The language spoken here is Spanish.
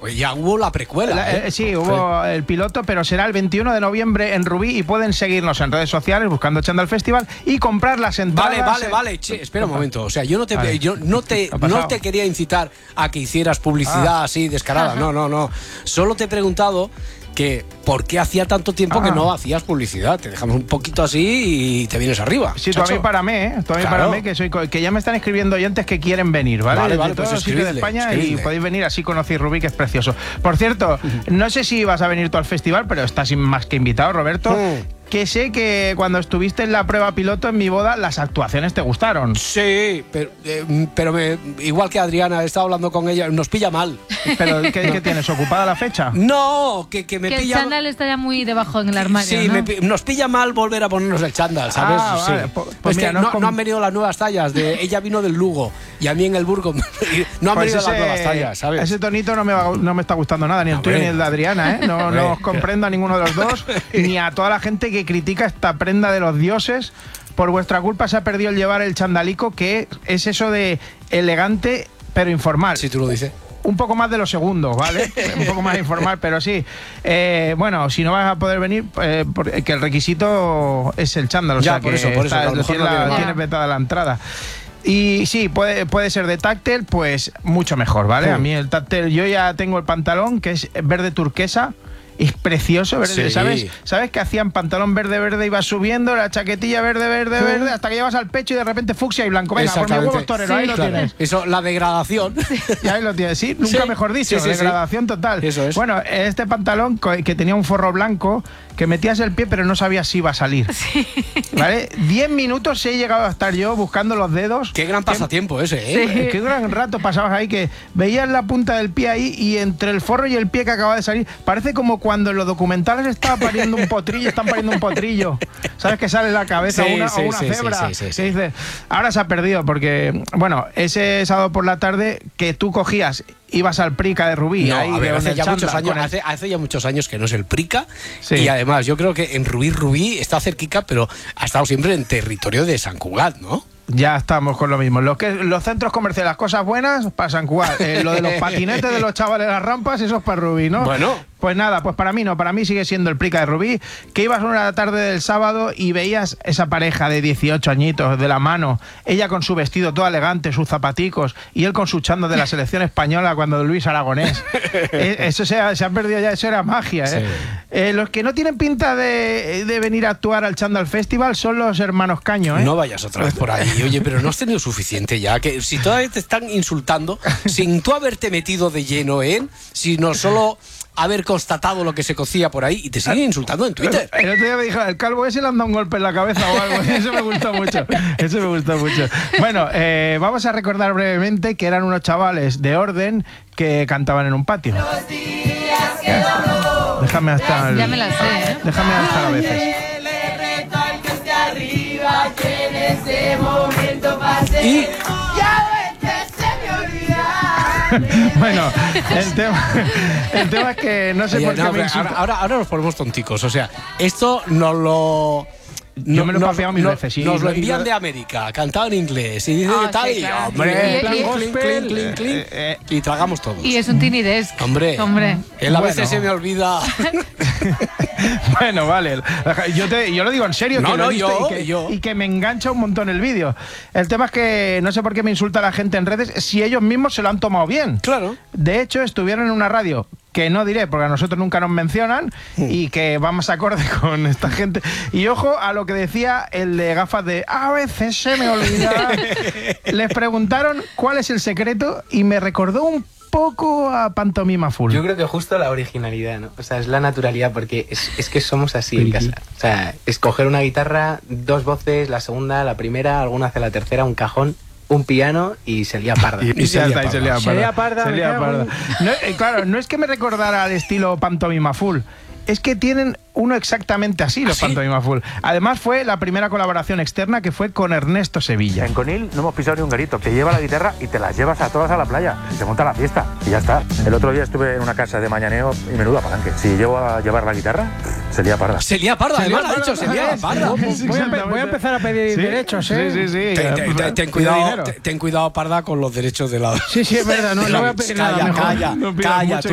Pues ya hubo la precuela. Sí, hubo el piloto, pero será el 21 de noviembre en Rubí y pueden seguirnos en redes sociales buscando Chándal Festival y comprar las entradas. Vale. Che, espera un momento. O sea, yo no te quería incitar a que hicieras publicidad así descarada. No. Solo te he preguntado que ¿por qué hacía tanto tiempo que no hacías publicidad? Te dejamos un poquito así y te vienes arriba. Sí, tú a mí para mí, que ya me están escribiendo oyentes que quieren venir, ¿vale? Vale, de todos pues los sitios de España y podéis venir, así conocéis Rubí, que es precioso. Por cierto, no sé si vas a venir tú al festival, pero estás más que invitado, Roberto. Que sé que cuando estuviste en la prueba piloto en mi boda, las actuaciones te gustaron. Sí, pero igual que Adriana, he estado hablando con ella, nos pilla mal. ¿Pero qué tienes? ¿Ocupada la fecha? No, que me que pilla... el chándal está ya muy debajo en el armario, sí, ¿no? Nos pilla mal volver a ponernos el chándal, ¿sabes? Sí. Vale. Pues mira, no han venido las nuevas tallas. Ella vino del Lugo y a mí en el Burgos no han venido las nuevas tallas, ¿sabes? Ese tonito no me está gustando nada, ni el tuyo ni el de Adriana, ¿eh? No os comprendo a ninguno de los dos, ni a toda la gente que critica esta prenda de los dioses. Por vuestra culpa se ha perdido el llevar el chandalico, que es eso de elegante pero informal. Si tú lo dices. Un poco más de los segundos, ¿vale? Un poco más informal, pero sí. Bueno, si no vas a poder venir, que el requisito es el chándal, o sea, por eso, tienes vetada la entrada. Y sí, puede ser de táctil, pues mucho mejor, ¿vale? A mí el táctil, yo ya tengo el pantalón, que es verde turquesa. Es precioso, verde. Sí. ¿Sabes que hacían pantalón verde, iba subiendo, la chaquetilla verde, hasta que llevas al pecho y de repente fucsia y blanco? Venga, por mi huevos torero, ahí lo tienes. Eso, la degradación. Y ahí lo tienes, sí, nunca mejor dicho, degradación total. Eso es. Bueno, este pantalón que tenía un forro blanco, que metías el pie pero no sabías si iba a salir. Sí. ¿Vale? 10 minutos he llegado a estar yo buscando los dedos. Qué gran pasatiempo ese, ¿eh? Sí. Qué gran rato pasabas ahí, que veías la punta del pie ahí y entre el forro y el pie que acaba de salir, parece como cuando en los documentales están pariendo un potrillo. ¿Sabes? Que sale la cabeza o una cebra. Sí. Que dices, ahora se ha perdido porque, bueno, ese sábado por la tarde que tú cogías, ibas al Prica de Rubí. No, ahí, a ver, hace ya muchos años que no es el Prica. Sí. Y además yo creo que en Rubí está cerquica, pero ha estado siempre en territorio de Sant Cugat, ¿no? Ya estamos con lo mismo. Los centros comerciales, las cosas buenas para Sant Cugat. Lo de los patinetes de los chavales, las rampas, eso es para Rubí, ¿no? Bueno. Pues nada, pues para mí no, para mí sigue siendo el Prica de Rubí, que ibas una tarde del sábado y veías esa pareja de 18 añitos de la mano, ella con su vestido todo elegante, sus zapaticos, y él con su chándal de la selección española cuando Luis Aragonés. Eso se ha perdido ya, eso era magia, ¿eh? Sí. Los que no tienen pinta de venir a actuar al Chándal Festival son los hermanos Caño, ¿eh? No vayas otra vez por ahí. Oye, pero no has tenido suficiente ya, que si todavía te están insultando, sin tú haberte metido de lleno sino solo haber constatado lo que se cocía por ahí y te siguen insultando en Twitter. El otro día me dijo, el calvo ese le han dado un golpe en la cabeza o algo. Eso me gustó mucho. Bueno, vamos a recordar brevemente que eran unos chavales de Orden que cantaban en un patio. Déjame hasta ya me la sé, ¿eh? Déjame hasta a veces. Y bueno, el tema es que no sé por qué me insulta. Ahora nos ponemos tonticos. O sea, esto nos lo... Yo me lo he papeado mil veces. Nos lo envían de América, cantado en inglés. Y dicen tal, sí, claro. hombre, clink, y tragamos todos. Y es un Tiny Desk. Hombre. Él a veces se me olvida. Bueno, vale. Yo lo digo en serio. Y que me engancha un montón el vídeo. El tema es que no sé por qué me insulta la gente en redes si ellos mismos se lo han tomado bien. Claro. De hecho, estuvieron en una radio que no diré porque a nosotros nunca nos mencionan y que vamos acorde con esta gente. Y ojo a lo que decía el de gafas de a veces se me olvida. Les preguntaron cuál es el secreto y me recordó un poco a Pantomima Full. Yo creo que justo la originalidad, ¿no? O sea, es la naturalidad, porque es que somos así en casa. O sea, escoger una guitarra, 2 voces, la segunda, la primera, alguna hace la tercera, un cajón, un piano y se lía parda. Y se lía parda. No, claro, no es que me recordara al estilo Pantomima Full, es que tienen uno exactamente así, los Pantomima Full. Además fue la primera colaboración externa, que fue con Ernesto Sevilla. En Conil no hemos pisado ni un garito. Te lleva la guitarra y te las llevas a todas a la playa. Y te monta la fiesta y ya está. El otro día estuve en una casa de mañaneo y menuda palanque. Si llevo a llevar la guitarra, se lía parda. Se lía parda, además lo ha dicho, se lía parda. Voy a empezar a pedir derechos, ¿eh? Sí. Ten cuidado, parda, con los derechos de la... Sí, es verdad. No voy a pedir nada. Calla.